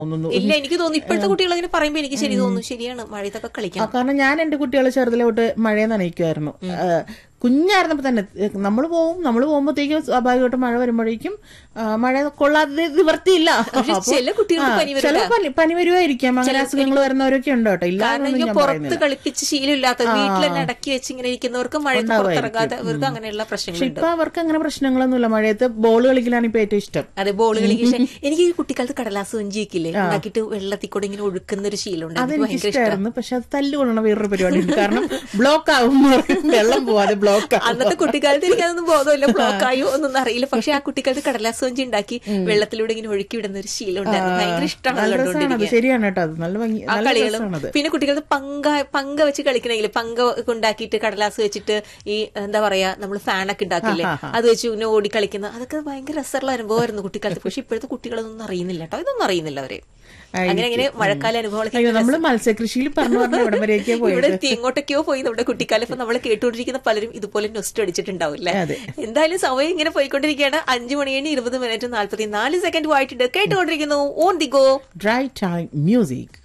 ഇല്ല, എനിക്ക് തോന്നുന്നു ഇപ്പോഴത്തെ കുട്ടികൾ അങ്ങനെ പറയുമ്പോ എനിക്ക് ശരി തോന്നുന്നു. ശരിയാണ്, മഴയത്തൊക്കെ കളിക്കാം. കാരണം ഞാൻ എന്റെ കുട്ടികളെ ചെറുതിലോട്ട് മഴയെ നനയിക്കുമായിരുന്നു. കുഞ്ഞായിരുന്നപ്പോ തന്നെ നമ്മൾ പോകുമ്പോഴത്തേക്കും സ്വാഭാവികമായിട്ട് മഴ വരുമ്പോഴേക്കും മഴ കൊള്ളാതെ നിവർത്തിയില്ല. ചില കുട്ടികൾക്ക് ചില പനി വരുമായിരിക്കാം, അങ്ങനെ അസുഖങ്ങൾ വരുന്നവരൊക്കെ ഉണ്ട് കേട്ടോ. ഇല്ലാതെ പുറത്ത് കളിപ്പിച്ച് ശീലമില്ലാത്ത വീട്ടിൽ തന്നെ അടക്കി വെച്ച് ഇങ്ങനെ ഇരിക്കുന്നവർക്ക് മഴയത്ത് പുറത്തിറങ്ങാതെ അവർക്ക് അങ്ങനെയുള്ള പ്രശ്നങ്ങൾ. ഇപ്പൊ അവർക്ക് അങ്ങനെ പ്രശ്നങ്ങളൊന്നുമില്ല. മഴയത്ത് ബോൾ കളിക്കലാണ് ഇപ്പൊ ഏറ്റവും ഇഷ്ടം. അതെ, ബോൾ കളിക്കാൻ. എനിക്ക് ഈ കുട്ടിക്കാലത്ത് കടലാസ് വഞ്ചിയൊക്കെ ഉണ്ടാക്കിയിട്ട് വെള്ളത്തിൽ കൂടെ ഇങ്ങനെ ഒഴുക്കുന്ന ഒരു ശീലം അതെനിക്ക് ഇഷ്ടമായിരുന്നു. പക്ഷെ അത് തല്ലുകൊള്ളണ വേറൊരു പരിപാടി. കാരണം ബ്ലോക്ക് ആവും, വെള്ളം പോവാതെ ബ്ലോക്ക്. അന്നത്തെ കുട്ടിക്കാലത്ത് എനിക്ക് അതൊന്നും ബോധമില്ല, ബ്ലോക്ക് ആയോ ഒന്നും അറിയില്ല. പക്ഷെ ആ കുട്ടിക്കാലത്ത് കടലാസ് വഞ്ചി ഉണ്ടാക്കി വെള്ളത്തിലൂടെ ഇങ്ങനെ ഒഴുക്കി വിടുന്ന ഒരു ശീലം ഉണ്ടായിരുന്നു. ഭയങ്കര ഇഷ്ടമാണ്. ശരിയാണ് കേട്ടോ, അത് നല്ല ആ കളികളും. പിന്നെ കുട്ടികൾക്ക് പങ്ക വെച്ച് കളിക്കണമെങ്കിൽ പങ്ക ഉണ്ടാക്കിയിട്ട് കടലാസ് വെച്ചിട്ട് ഈ എന്താ പറയാ നമ്മൾ ഫാനൊക്കെ ഉണ്ടാക്കില്ലേ, അത് വെച്ച് പിന്നെ ഓടി കളിക്കുന്ന, അതൊക്കെ ഭയങ്കര രസമുള്ള അനുഭവമായിരുന്നു കുട്ടിക്കാലത്ത്. പക്ഷെ ഇപ്പോഴത്തെ കുട്ടികളൊന്നും അറിയുന്നില്ല കേട്ടോ, ഇതൊന്നും അറിയുന്നില്ല അവര്. അങ്ങനെ മഴക്കാല അനുഭവങ്ങളൊക്കെ നമ്മള് മത്സ്യകൃഷിയിൽ ഇവിടെ എങ്ങോട്ടൊക്കെയോ പോയി നമ്മുടെ കുട്ടിക്കാലം. ഇപ്പൊ നമ്മൾ കേട്ടുകൊണ്ടിരിക്കുന്ന പലരും ഇതുപോലെ നൊസ്റ്റ് അടിച്ചിട്ടുണ്ടാവും അല്ലേ. എന്തായാലും സമയം ഇങ്ങനെ പോയിക്കൊണ്ടിരിക്കുകയാണ്. 5:20 44 ആയിട്ടുണ്ട്. കേട്ടുകൊണ്ടിരിക്കുന്നു on the go dry time music.